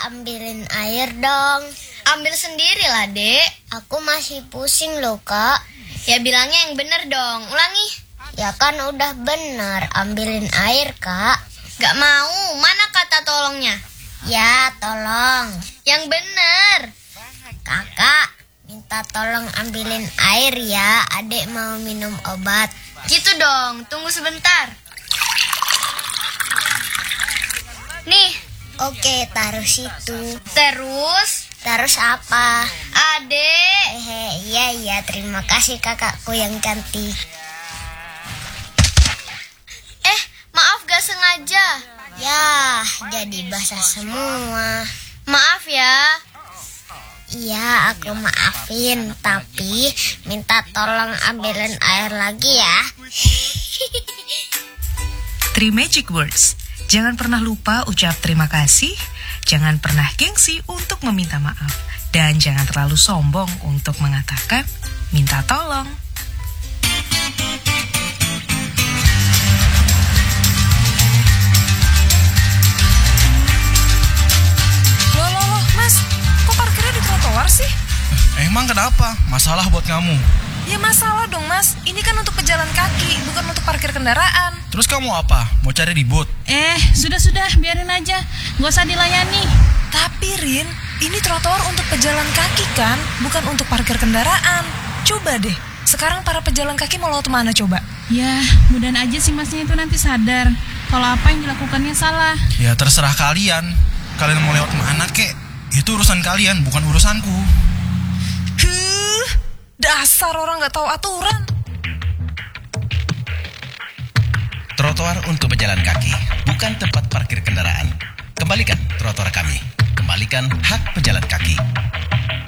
ambilin air dong. Ambil sendirilah, Dek. Aku masih pusing loh, Kak. Ya bilangnya yang bener dong. Ulangi. Ya kan udah bener, ambilin air, Kak. Gak mau. Mana kata tolongnya? Ya, tolong. Yang bener. Kakak, minta tolong ambilin air ya. Adek mau minum obat. Gitu dong. Tunggu sebentar. Nih. Oke, taruh situ. Terus apa? Adek. Iya, terima kasih kakakku yang cantik. Maaf gak sengaja. Ya, jadi basah semua. Maaf ya. Iya, aku maafin. Tapi minta tolong ambilin air lagi ya. 3 magic words. Jangan pernah lupa ucap terima kasih, jangan pernah gengsi untuk meminta maaf, dan jangan terlalu sombong untuk mengatakan minta tolong. Loh, Mas, kok parkirnya di trotoar sih? Emang kenapa? Masalah buat kamu? Ya masalah dong, Mas. Ini kan untuk pejalan kaki, bukan untuk parkir kendaraan. Terus kamu apa? Mau cari ribut? Sudah, biarin aja. Gak usah dilayani. Tapi Rin, ini trotoar untuk pejalan kaki kan, bukan untuk parkir kendaraan. Coba deh, sekarang para pejalan kaki mau lewat mana coba? Ya, mudahan aja si masnya itu nanti sadar kalau apa yang dilakukannya salah. Ya terserah kalian. Kalian mau lewat mana kek? Itu urusan kalian, bukan urusanku. Dasar orang gak tahu aturan. Trotoar untuk pejalan kaki, bukan tempat parkir kendaraan. Kembalikan trotoar kami. Kembalikan hak pejalan kaki.